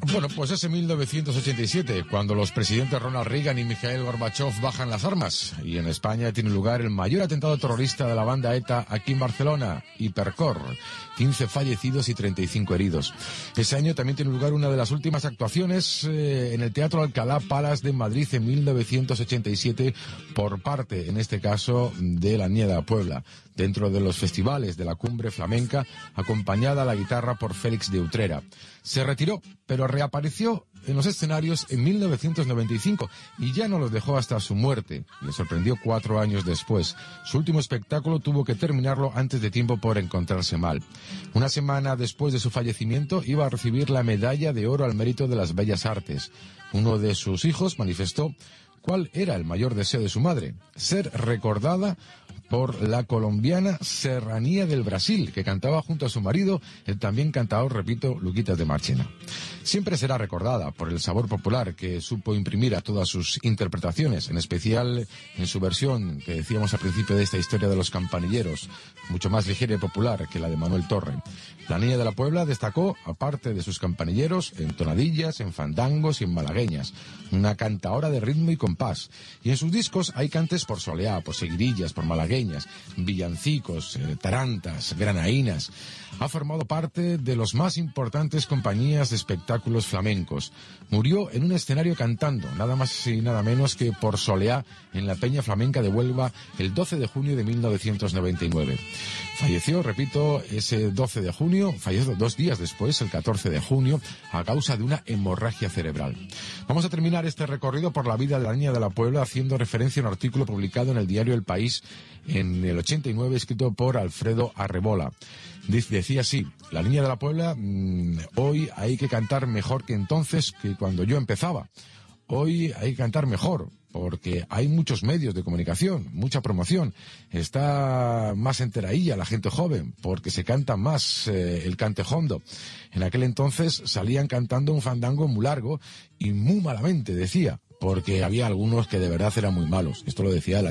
Bueno, pues es en 1987, cuando los presidentes Ronald Reagan y Mikhail Gorbachev bajan las armas, y en España tiene lugar el mayor atentado terrorista de la banda ETA aquí en Barcelona, Hipercor, 15 fallecidos y 35 heridos. Ese año también tiene lugar una de las últimas actuaciones en el Teatro Alcalá Palace de Madrid en 1987, por parte, en este caso, de la Niña de la Puebla, dentro de los festivales de la Cumbre Flamenca, acompañada a la guitarra por Félix de Utrera. Se retiró, pero reapareció en los escenarios en 1995 y ya no los dejó hasta su muerte. Le sorprendió 4 años después. Su último espectáculo tuvo que terminarlo antes de tiempo por encontrarse mal. Una semana después de su fallecimiento iba a recibir la Medalla de Oro al Mérito de las Bellas Artes. Uno de sus hijos manifestó cuál era el mayor deseo de su madre: ser recordada por la colombiana Serranía del Brasil, que cantaba junto a su marido, el también cantador, repito, Luquitas de Marchena. Siempre será recordada por el sabor popular que supo imprimir a todas sus interpretaciones, en especial en su versión, que decíamos al principio de esta historia de los campanilleros, mucho más ligera y popular que la de Manuel Torre. La Niña de la Puebla destacó, aparte de sus campanilleros, en tonadillas, en fandangos y en malagueñas, una cantaora de ritmo y compás. Y en sus discos hay cantes por soleá, por seguidillas, por malagueñas, villancicos, tarantas, granaínas. Ha formado parte de los más importantes compañías de espectáculos flamencos. Murió en un escenario cantando, nada más y nada menos que por soleá, en la Peña Flamenca de Huelva, el 12 de junio de 1999. Falleció, repito, ese 12 de junio, falleció 2 días después, el 14 de junio, a causa de una hemorragia cerebral. Vamos a terminar este recorrido por la vida de la Niña de la Puebla haciendo referencia a un artículo publicado en el diario El País en el 89, escrito por Alfredo Arrebola. Decía así: la Niña de la Puebla, hoy hay que cantar mejor que entonces, que cuando yo empezaba. Hoy hay que cantar mejor, porque hay muchos medios de comunicación, mucha promoción. Está más enteraílla la gente joven, porque se canta más el cantejondo. En aquel entonces salían cantando un fandango muy largo y muy malamente, decía, porque había algunos que de verdad eran muy malos. Esto lo decía la